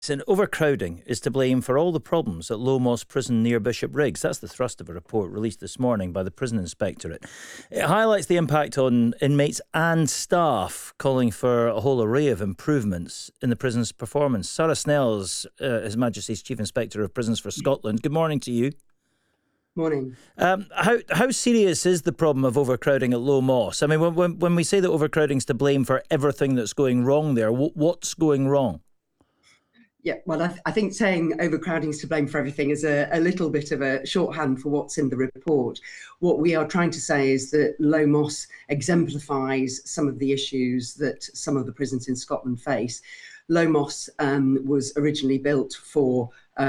And overcrowding is to blame for all the problems at Low Moss Prison near Bishopbriggs. That's the thrust of a report released this morning by the Prison Inspectorate. It highlights the impact on inmates and staff, calling for a whole array of improvements in the prison's performance. Sarah Snells, His Majesty's Chief Inspector of Prisons for Scotland. Good morning to you. Morning. How serious is the problem of overcrowding at Low Moss? I mean, when we say that overcrowding's to blame for everything that's going wrong there, what's going wrong? Yeah, well, I think saying overcrowding is to blame for everything is a little bit of a shorthand for what's in the report. What we are trying to say is that Low Moss exemplifies some of the issues that some of the prisons in Scotland face. Low Moss was originally built for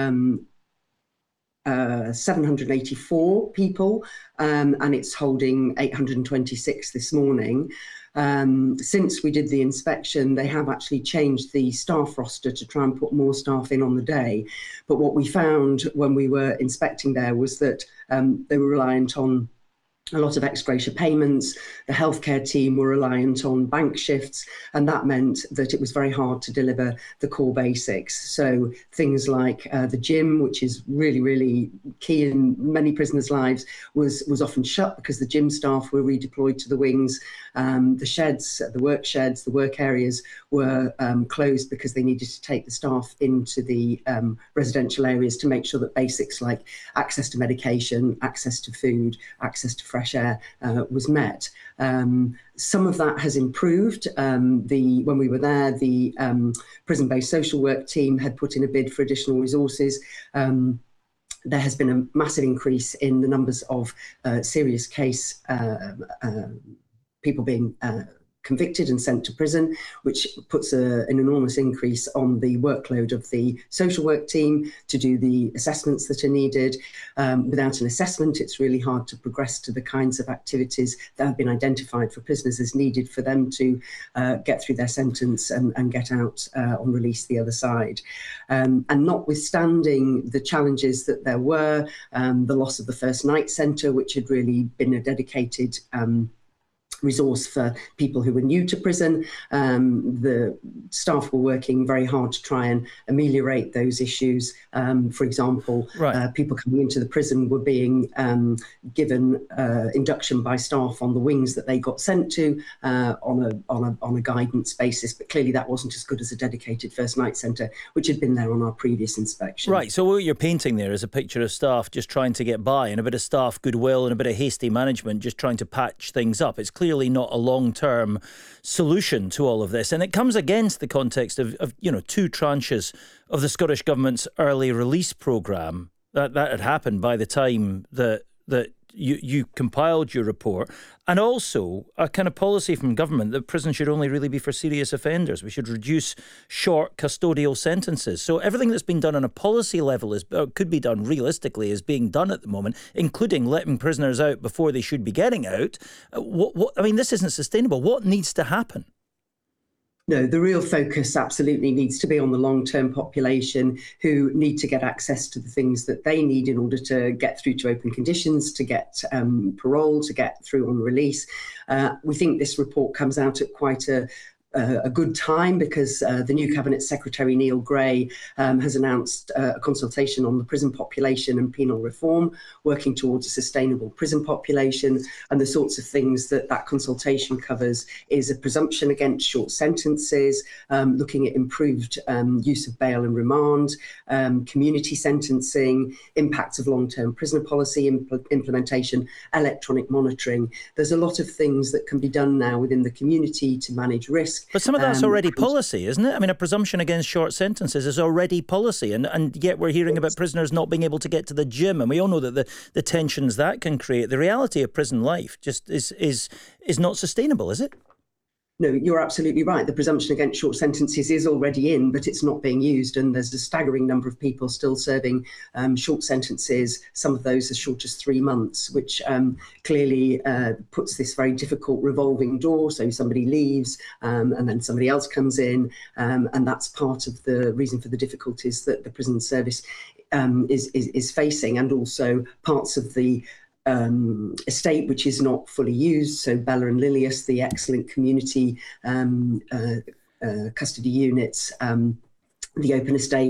784 people, and it's holding 826 this morning. Since we did the inspection, they have actually changed the staff roster to try and put more staff in on the day. But what we found when we were inspecting there was that they were reliant on a lot of ex gratia payments. The healthcare team were reliant on bank shifts, and that meant that it was very hard to deliver the core basics. So things like the gym, which is really, really key in many prisoners' lives, was often shut because the gym staff were redeployed to the wings. The sheds, the work areas were closed because they needed to take the staff into the residential areas to make sure that basics like access to medication, access to food, access to fresh air was met. Some of that has improved. When we were there, the prison-based social work team had put in a bid for additional resources. There has been a massive increase in the numbers of serious case people being convicted and sent to prison, which puts an enormous increase on the workload of the social work team to do the assessments that are needed. Without an assessment, it's really hard to progress to the kinds of activities that have been identified for prisoners as needed for them to get through their sentence and get out on release the other side. And notwithstanding the challenges that there were, the loss of the First Night Centre, which had really been a dedicated resource for people who were new to prison. The staff were working very hard to try and ameliorate those issues. For example, people coming into the prison were being given induction by staff on the wings that they got sent to on a guidance basis, but clearly that wasn't as good as a dedicated First Night Centre, which had been there on our previous inspection. Right, so what you're painting there is a picture of staff just trying to get by, and a bit of staff goodwill and a bit of hasty management just trying to patch things up. It's clearly not a long-term solution to all of this, and it comes against the context of two tranches of the Scottish Government's early release programme that had happened by the time that you compiled your report, and also a kind of policy from government that prison should only really be for serious offenders. We should reduce short custodial sentences. So everything that's been done on a policy level could be done realistically is being done at the moment, including letting prisoners out before they should be getting out. I mean, this isn't sustainable. What needs to happen? No, the real focus absolutely needs to be on the long-term population who need to get access to the things that they need in order to get through to open conditions, to get parole, to get through on release. We think this report comes out at quite a good time because the new Cabinet Secretary, Neil Gray, has announced a consultation on the prison population and penal reform, working towards a sustainable prison population. And the sorts of things that consultation covers is a presumption against short sentences, looking at improved use of bail and remand, community sentencing, impacts of long-term prisoner policy implementation, electronic monitoring. There's a lot of things that can be done now within the community to manage risk. But some of that's already policy, isn't it? I mean, a presumption against short sentences is already policy, and yet we're hearing about prisoners not being able to get to the gym, and we all know that the tensions that can create. The reality of prison life just is not sustainable, is it? No, you're absolutely right. The presumption against short sentences is already in, but it's not being used. And there's a staggering number of people still serving short sentences, some of those as short as 3 months, which clearly puts this very difficult revolving door. So somebody leaves and then somebody else comes in. And that's part of the reason for the difficulties that the prison service is facing, and also parts of the estate which is not fully used. So Bella and Lilius, the excellent community custody units, the open estate,